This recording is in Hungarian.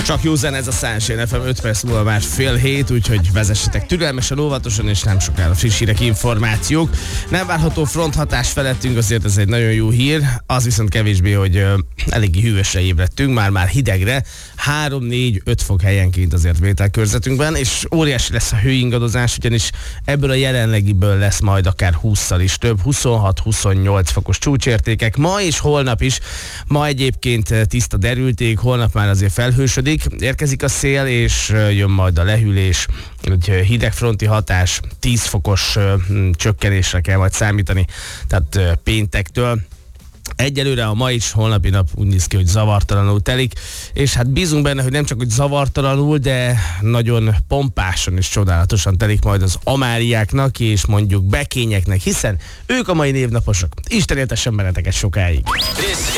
Csak jó zene ez a Sunshine FM, 5 perc múlva már 6:30, úgyhogy vezessetek türelmesen, óvatosan, és nem sokára friss hírek, információk. Nem várható fronthatás felettünk, azért ez egy nagyon jó hír, az viszont kevésbé, hogy eléggé hűvösre ébredtünk, már hidegre, 3-4-5 fok helyenként azért vételkörzetünkben, és óriási lesz a hőingadozás, ugyanis ebből a jelenlegiből lesz majd akár 20-szal is több, 26-28 fokos csúcsértékek, ma és holnap is, ma egyébként tiszta derülték, holnap már azért felhősödik, érkezik a szél, és jön majd a lehűlés, egy hidegfronti hatás, 10 fokos csökkenésre kell majd számítani, tehát péntektől. Egyelőre a ma is, holnapi nap úgy néz ki, hogy zavartalanul telik, és hát bízunk benne, hogy nem csak hogy zavartalanul, de nagyon pompásan és csodálatosan telik majd az Amáliáknak és mondjuk Bekényeknek, hiszen ők a mai névnaposok. Isten éltessen benneteket sokáig!